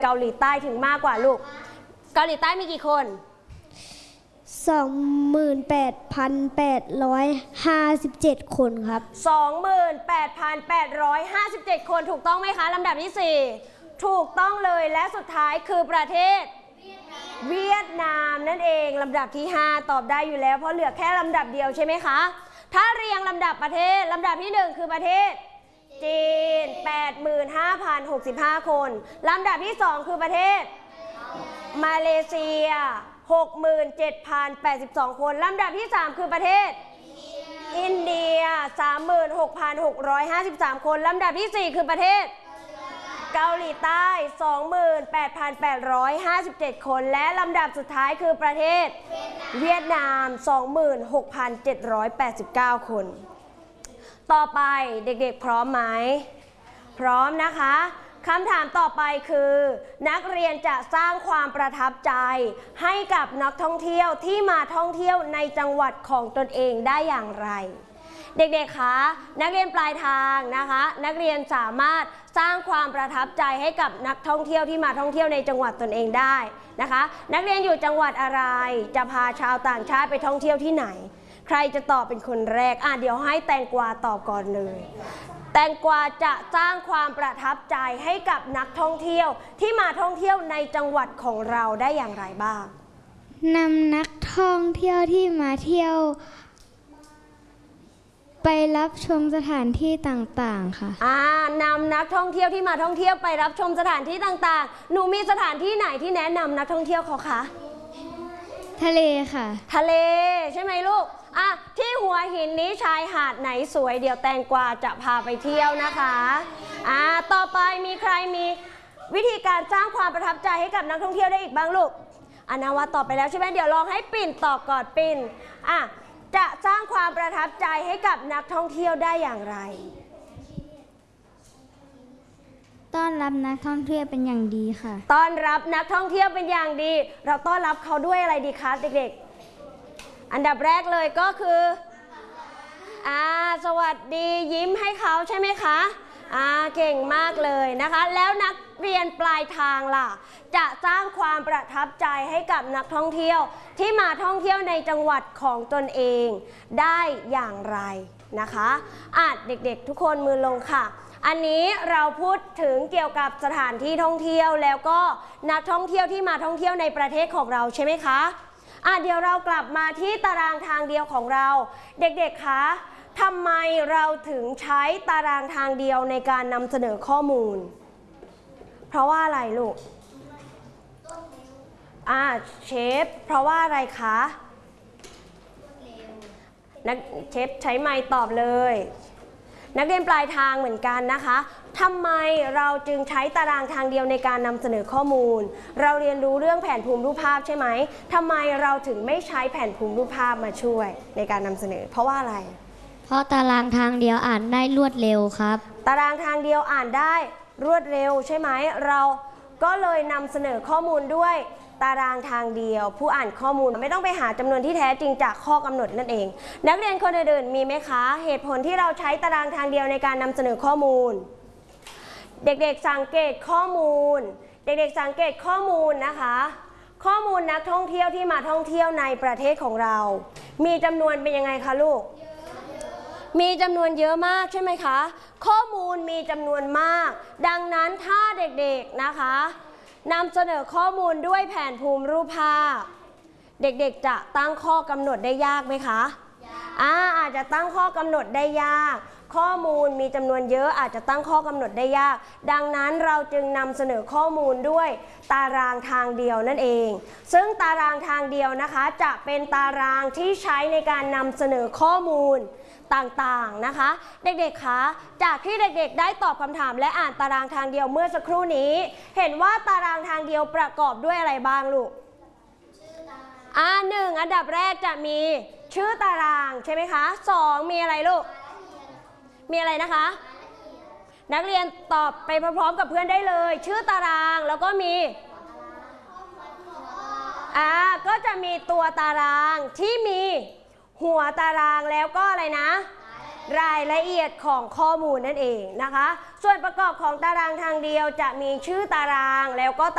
เกาหลีใต้ถึงมากกว่าลูกเกาหลีใต้มีกี่คน 28,857 คนครับ 28,857 คนถูกต้องไหมคะลำดับที่4ถูกต้องเลยและสุดท้ายคือประเทศเวียดนามนั่นเองลำดับที่5ตอบได้อยู่แล้วเพราะเหลือแค่ลำดับเดียวใช่ไหมคะถ้าเรียงลำดับประเทศลำดับที่1คือประเทศจีน 85,065 คนลำดับที่2คือประเทศมาเลเซีย 67,082 คนลำดับที่3คือประเทศอินเดีย 36,653 คนลำดับที่4คือประเทศเกาหลีใต้ 28,857 คนและลำดับสุดท้ายคือประเทศเวียดนาม 26,789 คนต่อไปเด็กๆพร้อมไหมพร้อมนะคะคำถามต่อไปคือนักเรียนจะสร้างความประทับใจให้กับนักท่องเที่ยวที่มาท่องเที่ยวในจังหวัดของตนเองได้อย่างไรเด็กๆคะนักเรียนปลายทางนะคะนักเรียนสามารถสร้างความประทับใจให้กับนักท่องเที่ยวที่มาท่องเที่ยวในจังหวัดตนเองได้นะคะนักเรียนอยู่จังหวัดอะไรจะพาชาวต่างชาติไปท่องเที่ยวที่ไหนใครจะตอบเป็นคนแรกเดี๋ยวให้แตงกวาตอบก่อนเลยแตงกวาจะสร้างความประทับใจให้กับนักท่องเที่ยวที่มาท่องเที่ยวในจังหวัดของเราได้อย่างไรบ้างนำนักท่องเที่ยวที่มาเที่ยวไปรับชมสถานที่ต่างๆค่ะนำนักท่องเที่ยวที่มาท่องเที่ยวไปรับชมสถานที่ต่างๆหนูมีสถานที่ไหนที่แนะนำนักท่องเที่ยวเขาคะทะเลค่ะทะเลใช่ไหมลูกที่หัวหินนี้ชายหาดไหนสวยเดี๋ยวแตงกวาจะพาไปเที่ยวนะคะต่อไปมีใครมีวิธีการสร้างความประทับใจให้กับนักท่องเที่ยวได้อีกบ้างลูกนาวาตอบไปแล้วใช่ไหมเดี๋ยวลองให้ปิ่นตอบก่อนปิ่นจะสร้างความประทับใจให้กับนักท่องเที่ยวได้อย่างไรต้อนรับนักท่องเที่ยวเป็นอย่างดีค่ะต้อนรับนักท่องเที่ยวเป็นอย่างดีเราต้อนรับเขาด้วยอะไรดีคะเด็กๆอันดับแรกเลยก็คือสวัสดียิ้มให้เขาใช่ไหมคะเก่งมากเลยนะคะแล้วนักเรียนปลายทางล่ะจะสร้างความประทับใจให้กับนักท่องเที่ยวที่มาท่องเที่ยวในจังหวัดของตนเองได้อย่างไรนะคะเด็กๆทุกคนมือลงค่ะอันนี้เราพูดถึงเกี่ยวกับสถานที่ท่องเที่ยวแล้วก็นักท่องเที่ยวที่มาท่องเที่ยวในประเทศของเราใช่ไหมคะเดี๋ยวเรากลับมาที่ตารางทางเดียวของเราเด็กๆคะทำไมเราถึงใช้ตารางทางเดียวในการนำเสนอข้อมูลเพราะว่าอะไรลูกเชฟเพราะว่าอะไรคะเชฟใช้ไมค์ตอบเลยนักเรียนปลายทางเหมือนกันนะคะทำไมเราจึงใช้ตารางทางเดียวในการนำเสนอข้อมูลเราเรียนรู้เรื่องแผนภูมิรูปภาพใช่ไหมทำไมเราถึงไม่ใช้แผนภูมิรูปภาพมาช่วยในการนำเสนอเพราะว่าอะไรเพราะตารางทางเดียวอ่านได้รวดเร็วครับตารางทางเดียวอ่านได้รวดเร็วใช่ไหมเราก็เลยนำเสนอข้อมูลด้วยตารางทางเดียวผู้อ่านข้อมูลไม่ต้องไปหาจำนวนที่แท้จริงจากข้อกำหนดนั่นเองนักเรียนคนอื่นๆมีไหมคะเหตุผลที่เราใช้ตารางทางเดียวในการนำเสนอข้อมูลเด็กๆสังเกตข้อมูลเด็กๆสังเกตข้อมูลนะคะข้อมูลนักท่องเที่ยวที่มาท่องเที่ยวในประเทศของเรามีจำนวนเป็นยังไงคะลูกมีจำนวนเยอะมากใช่ไหมคะข้อมูลมีจำนวนมากดังนั้นถ้าเด็กๆนะคะนำเสนอข้อมูลด้วยแผนภูมิรูปภาพเด็กๆจะตั้งข้อกำหนดได้ยากไหมคะอาจจะตั้งข้อกำหนดได้ยากข้อมูลมีจำนวนเยอะอาจจะตั้งข้อกำหนดได้ยากดังนั้นเราจึงนำเสนอข้อมูลด้วยตารางทางเดียวนั่นเองซึ่งตารางทางเดียวนะคะจะเป็นตารางที่ใช้ในการนำเสนอข้อมูลต่างๆนะคะเด็กๆคะจากที่เด็กๆได้ตอบคำถามและอ่านตารางทางเดียวเมื่อสักครู่นี้เห็นว่าตารางทางเดียวประกอบด้วยอะไรบ้างลูก1อันดับแรกจะมีชื่อตารางใช่ไหมคะ2มีอะไรลูกมีอะไรนะคะนักเรียนตอบไปพร้อมๆกับเพื่อนได้เลยชื่อตารางแล้วก็มีก็จะมีตัวตารางที่มีหัวตารางแล้วก็อะไรนะรายละเอียดของข้อมูลนั่นเองนะคะส่วนประกอบของตารางทางเดียวจะมีชื่อตารางแล้วก็